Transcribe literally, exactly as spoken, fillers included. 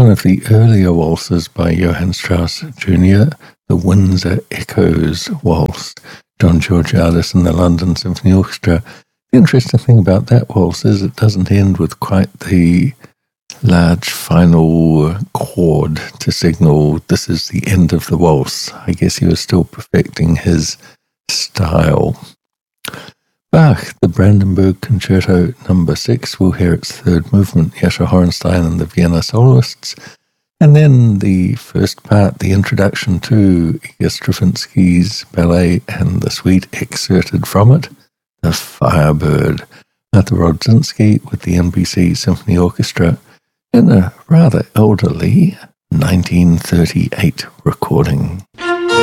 one of the earlier waltzes by Johann Strauss Junior, the Windsor Echoes Waltz, John Georgiadis and the London Symphony Orchestra. The interesting thing about that waltz is it doesn't end with quite the large final chord to signal this is the end of the waltz. I guess he was still perfecting his style. Bach, the Brandenburg Concerto number six, we'll hear its third movement, Jascha Horenstein and the Vienna Soloists, and then the first part, the introduction to Igor Stravinsky's ballet and the suite excerpted from it, The Firebird, Arthur Rodzinski with the N B C Symphony Orchestra in a rather elderly nineteen thirty-eight recording.